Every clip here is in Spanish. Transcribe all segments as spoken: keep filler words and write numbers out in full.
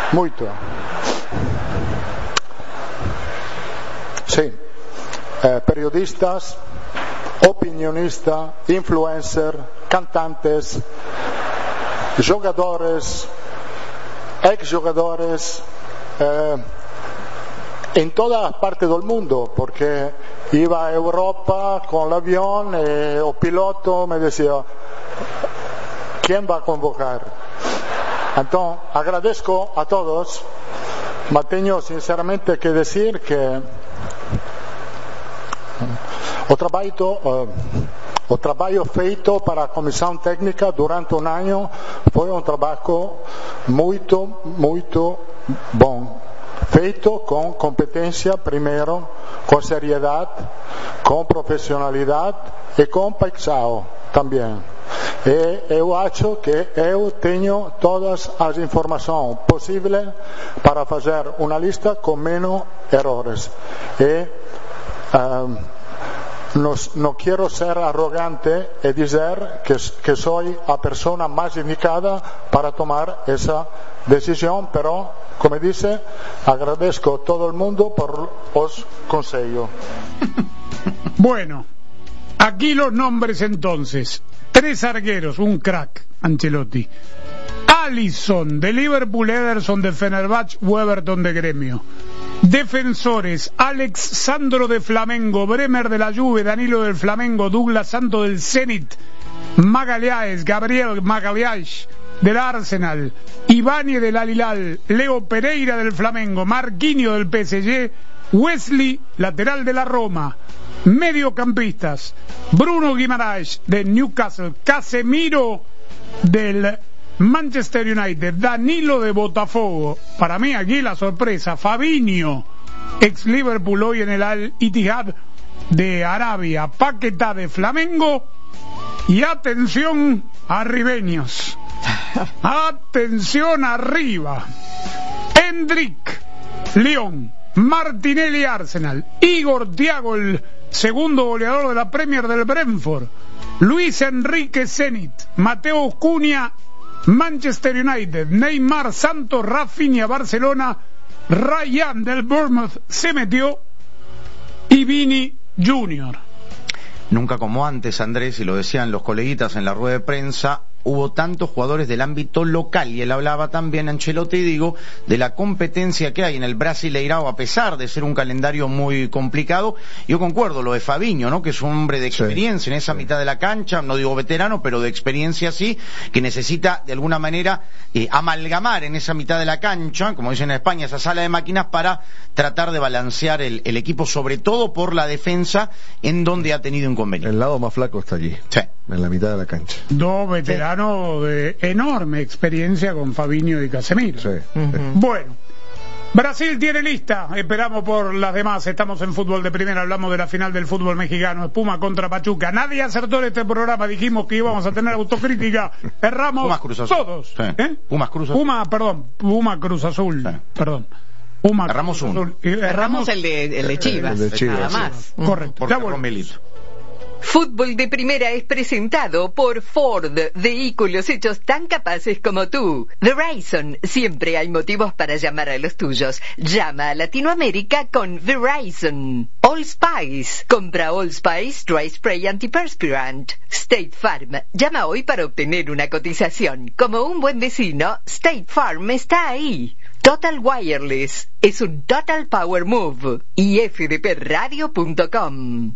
Muito. Sì, eh, periodistas, opinionistas, influencers, cantantes, jugadores, ex-jugadores, eh, en todas partes del mundo, porque iba a Europa con el avión y el piloto me decía, ¿quién va a convocar? Entonces, agradezco a todos, pero tengo sinceramente que decir que o trabalho, uh, o trabalho feito para a comissão técnica durante um ano foi um trabalho muito, muito bom. Feito com competência primeiro, com seriedade, com profissionalidade e com paixão também. E eu acho que eu tenho todas as informações possíveis para fazer uma lista com menos erros. E uh, No, no quiero ser arrogante y decir que, que soy la persona más indicada para tomar esa decisión, pero, como dice, agradezco a todo el mundo por los consejos. Bueno, aquí los nombres entonces. Tres arqueros, un crack, Ancelotti. Alisson de Liverpool, Ederson de Fenerbahce, Weberton de Gremio. Defensores: Alex Sandro de Flamengo, Bremer de la Juve, Danilo del Flamengo, Douglas Santos del Zenit, Magalhães, Gabriel Magalhães del Arsenal, Ibáñez del Al Hilal, Leo Pereira del Flamengo, Marquinhos del P S G, Wesley, lateral de la Roma. Mediocampistas: Bruno Guimaraes de Newcastle, Casemiro del Manchester United, Danilo de Botafogo. Para mí aquí la sorpresa, Fabinho, ex Liverpool, hoy en el Al Ittihad de Arabia, Paquetá de Flamengo. Y atención, arribeños, atención arriba: Endrick, Lyon, Martinelli, Arsenal, Igor Thiago, el segundo goleador de la Premier del Brentford, Luis Enrique, Zenit, Mateo Cunha, Manchester United, Neymar, Santos, Rafinha, Barcelona, Ryan del Bournemouth se metió, y Vini Junior. Nunca como antes, Andrés, y lo decían los coleguitas en la rueda de prensa, hubo tantos jugadores del ámbito local, y él hablaba también, Ancelotti, digo, de la competencia que hay en el Brasileirao, a pesar de ser un calendario muy complicado. Yo concuerdo, lo de Fabinho, ¿no?, que es un hombre de experiencia, sí, en esa sí. mitad de la cancha, no digo veterano, pero de experiencia sí, que necesita de alguna manera eh, amalgamar en esa mitad de la cancha, como dicen en España, esa sala de máquinas, para tratar de balancear el, el equipo, sobre todo por la defensa, en donde ha tenido inconvenientes. El lado más flaco está allí, sí, en la mitad de la cancha. Dos veteranos de enorme experiencia con Fabinho y Casemiro. Sí. Uh-huh. Bueno, Brasil tiene lista, esperamos por las demás. Estamos en Fútbol de Primera, hablamos de la final del fútbol mexicano, Puma contra Pachuca. Nadie acertó en este programa, dijimos que íbamos a tener autocrítica, erramos Pumas Cruz Azul. todos. Sí. ¿Eh? Pumas Cruz Azul. Puma, perdón, Puma Cruz Azul, sí. perdón. Puma erramos Cruz uno. Azul. Erramos, erramos el de, el de Chivas, el de Chivas nada sí. más. Correcto. Porque Ya Romelito. Fútbol de Primera es presentado por Ford, vehículos hechos tan capaces como tú. Verizon, siempre hay motivos para llamar a los tuyos. Llama a Latinoamérica con Verizon. All Spice, compra All Spice Dry Spray Antiperspirant. State Farm, llama hoy para obtener una cotización. Como un buen vecino, State Farm está ahí. Total Wireless es un Total Power Move. y f d p radio punto com.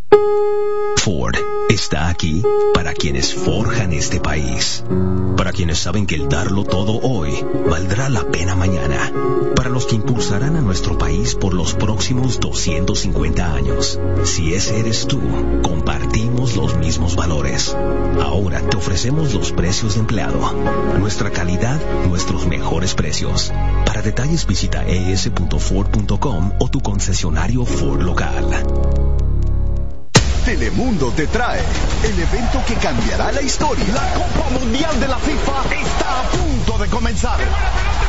Ford está aquí para quienes forjan este país, para quienes saben que el darlo todo hoy valdrá la pena mañana, para los que impulsarán a nuestro país por los próximos doscientos cincuenta años. Si ese eres tú, compartimos los mismos valores. Ahora te ofrecemos los precios de empleado, nuestra calidad, nuestros mejores precios. Para detalles visita e s punto ford punto com o tu concesionario Ford local. Telemundo te trae el evento que cambiará la historia. La Copa Mundial de la FIFA está a punto de comenzar.